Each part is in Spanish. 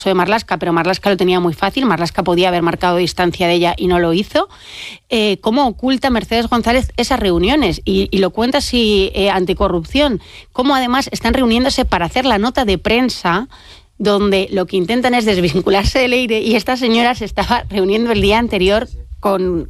de Marlaska, pero Marlaska lo tenía muy fácil. Marlaska podía haber marcado distancia de ella y no lo hizo. ¿Cómo oculta Mercedes González esas reuniones? Y lo cuenta así Anticorrupción. Cómo además están reuniéndose para hacer la nota de prensa donde lo que intentan es desvincularse de Leire, y esta señora se estaba reuniendo el día anterior con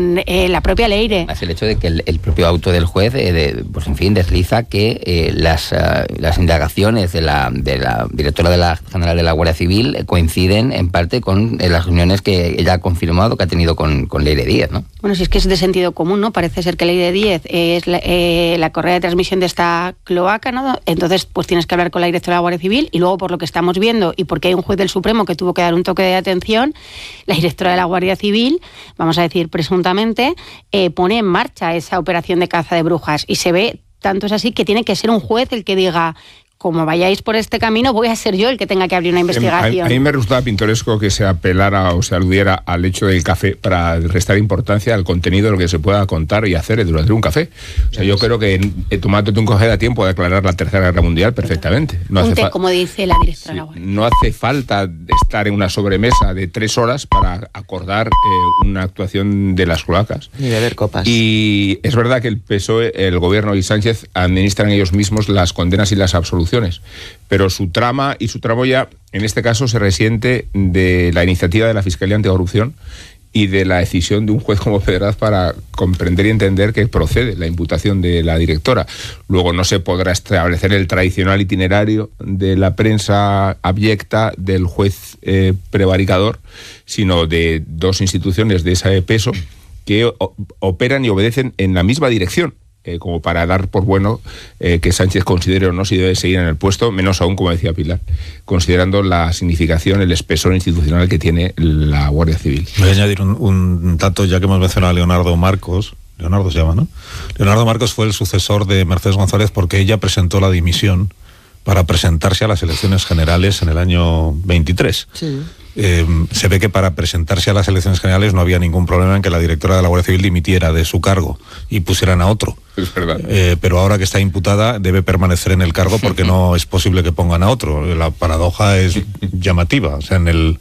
la propia Leire. Es el hecho de que el propio auto del juez, pues en fin, desliza que las indagaciones de la directora general de la Guardia Civil coinciden en parte con las reuniones que ella ha confirmado que ha tenido con Leire Díez, ¿no? Bueno, si es que es de sentido común, ¿no? Parece ser que Leire Díez es la correa de transmisión de esta cloaca, ¿no? Entonces, pues tienes que hablar con la directora de la Guardia Civil, y luego, por lo que estamos viendo, y porque hay un juez del Supremo que tuvo que dar un toque de atención, la directora de la Guardia Civil, vamos a decir presuntamente, pone en marcha esa operación de caza de brujas, y se ve, tanto es así, que tiene que ser un juez el que diga: como vayáis por este camino, voy a ser yo el que tenga que abrir una investigación. A mí me resultaba pintoresco que se apelara o se aludiera al hecho del café para restar importancia al contenido de lo que se pueda contar y hacer durante un café. O sea, yo creo que tomándote un café da tiempo a declarar la Tercera Guerra Mundial perfectamente. No como dice la directora de la Guardia. No hace falta estar en una sobremesa de 3 horas para acordar una actuación de las cloacas. Ni beber copas. Y es verdad que el PSOE, el gobierno y Sánchez administran ellos mismos las condenas y las absoluciones, pero su trama y su tramoya en este caso se resiente de la iniciativa de la Fiscalía Anticorrupción y de la decisión de un juez como Federaz para comprender y entender que procede la imputación de la directora. Luego no se podrá establecer el tradicional itinerario de la prensa abyecta del juez prevaricador, sino de dos instituciones de ese peso que operan y obedecen en la misma dirección, como para dar por bueno que Sánchez considere o no si debe seguir en el puesto, menos aún, como decía Pilar, considerando la significación, el espesor institucional que tiene la Guardia Civil. Voy a añadir un dato, ya que hemos mencionado a Leonardo Marcos. Leonardo se llama, ¿no? Leonardo Marcos fue el sucesor de Mercedes González porque ella presentó la dimisión para presentarse a las elecciones generales en el año 23. Sí. Se ve que para presentarse a las elecciones generales no había ningún problema en que la directora de la Guardia Civil dimitiera de su cargo y pusieran a otro. Es verdad. Pero ahora que está imputada debe permanecer en el cargo porque no es posible que pongan a otro. La paradoja es llamativa. O sea, en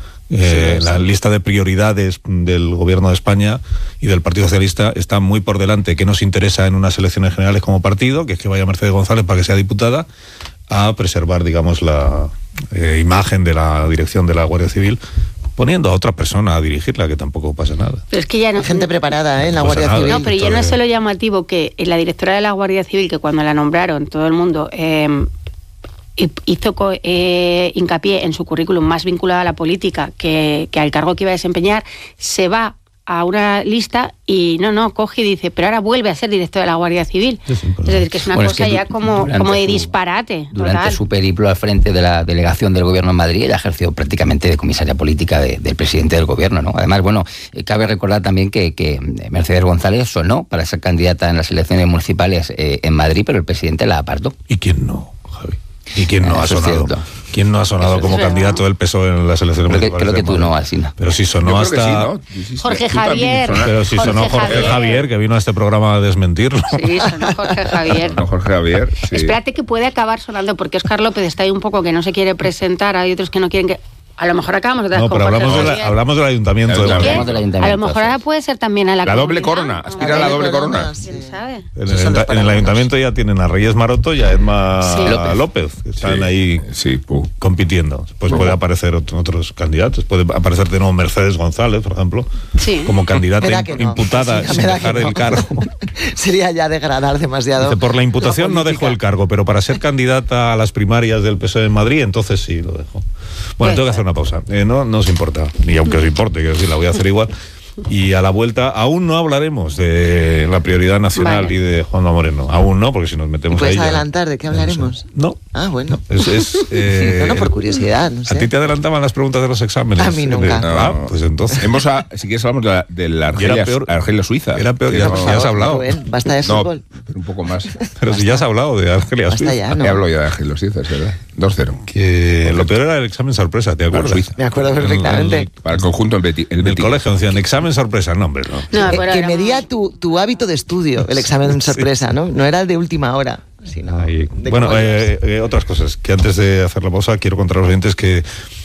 la lista de prioridades del Gobierno de España y del Partido Socialista está muy por delante qué nos interesa en unas elecciones generales como partido, que es que vaya Mercedes González para que sea diputada, a preservar, digamos, la imagen de la dirección de la Guardia Civil, poniendo a otra persona a dirigirla, que tampoco pasa nada. Pero es que ya no... Gente preparada, en la Guardia Civil. No, pero ya no es solo llamativo que la directora de la Guardia Civil, que cuando la nombraron todo el mundo hizo hincapié en su currículum más vinculado a la política que al cargo que iba a desempeñar, se va a una lista y coge y dice, pero ahora vuelve a ser director de la Guardia Civil. Es decir, que es una cosa ya como de disparate. Durante su periplo al frente de la delegación del Gobierno en Madrid, ella ejerció prácticamente de comisaria política del presidente del Gobierno, ¿no? Además, cabe recordar también que Mercedes González sonó para ser candidata en las elecciones municipales en Madrid, pero el presidente la apartó. ¿Y quién no, Javi? ¿Y quién no ha sonado? ¿Quién no ha sonado como candidato del PSOE en las elecciones municipales? Creo que tú no, Alsina. Pero si sonó hasta... Jorge Javier. Pero si sonó Jorge Javier, que vino a este programa a desmentirlo. Sí, sonó Jorge Javier. Jorge Javier, sí. Espérate que puede acabar sonando, porque Óscar López está ahí un poco que no se quiere presentar, hay otros que no quieren que... A lo mejor acabamos de... No, pero hablamos del ayuntamiento. Hablamos del ayuntamiento. A lo mejor ahora puede ser también a la doble corona. Aspira a la doble corona. ¿Quién sabe? En el ayuntamiento ya tienen a Reyes Maroto y a Edma López, que están ahí compitiendo. Pues puede aparecer otros candidatos. Puede aparecer de nuevo Mercedes González, por ejemplo, como candidata imputada sin dejar el cargo. Sería ya degradar demasiado. Dice, por la imputación no dejó el cargo, pero para ser candidata a las primarias del PSOE en Madrid, entonces sí lo dejó. Bueno, tengo que hacer una pausa. No os importa, ni aunque os importe, quiero decir, la voy a hacer igual. Y a la vuelta, aún no hablaremos de la prioridad nacional y de Juanma Moreno. Aún no, porque si nos metemos ahí... ¿Puedes adelantar de qué hablaremos? No. Ah, bueno. No, por curiosidad, no sé. ¿A ti te adelantaban las preguntas de los exámenes? A mí nunca. Pues entonces... Si quieres hablamos de la Argelia Suiza. Era peor, ya has hablado. Basta de fútbol. Pero un poco más. Pero si ya has hablado de Argelia Suiza. Ya, ¿no? Hablo ya de Argelia Suiza, es verdad. 2-0. Que lo peor era el examen sorpresa, ¿te acuerdas? Me acuerdo perfectamente. Para el conjunto el colegio decían examen sorpresa, no, hombre, no. Que medía tu hábito de estudio, el examen sorpresa, ¿no? No era el de última hora. Sino bueno, otras cosas, que antes de hacer la pausa quiero contar a los oyentes que